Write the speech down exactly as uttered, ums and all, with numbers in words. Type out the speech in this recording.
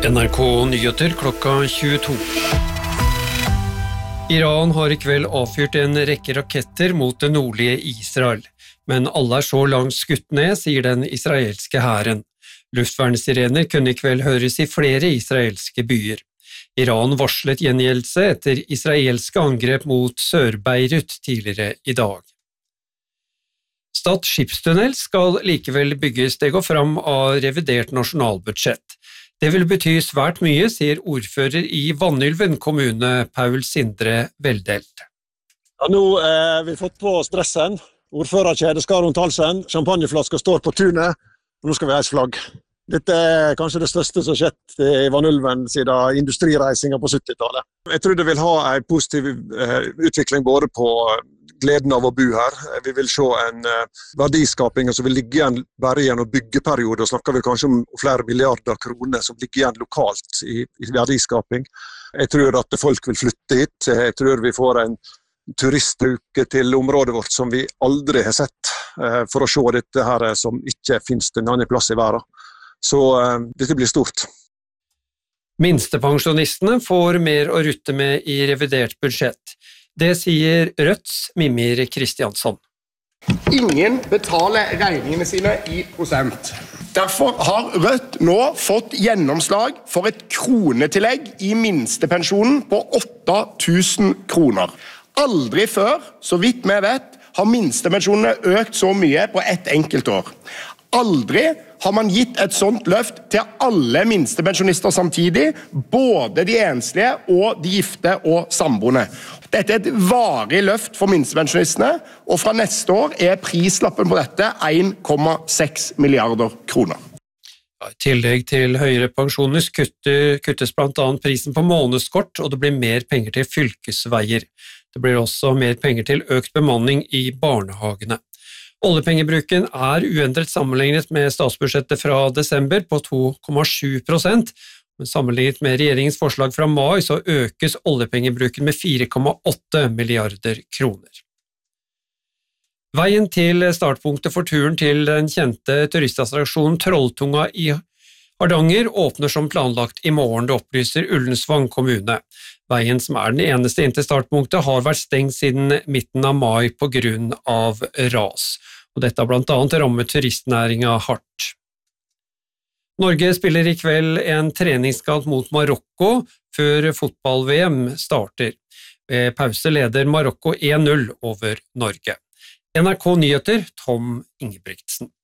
N R K Nyheter klokka tjueto. Iran har I kveld avfyrt en rekke raketter mot det nordlige Israel, men alle er så langt skutt ned, sier den israelske hæren. Luftvernsirener kunne I kveld høres I flere israelske byer. Iran varslet gjengjeldelse etter israelske angrep mot Sør-Beirut tidligere I dag. Stad skipstunnel skal likevel bygges, det går fram av revidert nasjonalbudsjett. Det vil bety svært mye, sier ordfører I Vanylven kommune, Paul Sindre Veldelt. Ja, nå har vi fått på oss dressen, ordførerkjede skar rundt halsen, champagneflasker står på tunet, og nå skal vi heise flagg. Dette er kanskje det største som har skjedd I Vanylven siden industrireisingen på syttitallet. Jeg tror det vil ha en positiv utvikling både på gleden av å bo her. Vi vil se en verdiskaping som vil ligge igjen bare igjen og byggeperiode, og snakker vi kanskje om flere milliarder kroner som ligger igjen lokalt I, I verdiskaping. Jeg tror at folk vil flytte hit. Jeg tror vi får en turistbruke til området vårt som vi aldri har sett for å se dette her som ikke finnes en annen plass I verden. Så uh, dette blir stort. Minstepensjonistene får mer å rutte med I revidert budsjett. Det sier Rødts Mimir Kristiansson. Ingen betaler regningene sine I prosent. Derfor har Rødt nå fått gjennomslag for et kronetillegg I minstepensjonen på åtte tusen kroner. Aldri før, så vidt vi vet, har minstepensjonene økt så mye på ett enkelt år. Aldri har man gitt et sånt løft til alle minstepensjonister samtidig, både de enslige og de gifte og samboende. Dette er et varig løft for minstepensjonistene, og fra neste år er prislappen på dette en komma seks milliarder kroner. I tillegg til høyere pensjoner kuttes blant annet prisen på månedskort, og det blir mer penger til fylkesveier. Det blir også mer penger til økt bemanning I barnehagene. Oljepengebruken er uendret sammenlignet med statsbudsjettet fra desember på to komma sju prosent, men sammenlignet med regjeringens forslag fra mai så økes oljepengebruken med fire komma åtte milliarder kroner. Veien til startpunktet for turen til den kjente turistattraksjonen Trolltunga I Hardanger åpner som planlagt I morgen, det opplyser Ullensvang kommune. Veien som er den eneste inn til startpunktet har vært stengt siden midten av mai på grunn av ras, og dette har blant annet rammet turistnæringen hardt. Norge spiller I kveld en treningskamp mot Marokko før fotball-VM starter. Ved pause leder Marokko en null over Norge. N R K Nyheter, Tom Ingebrigtsen.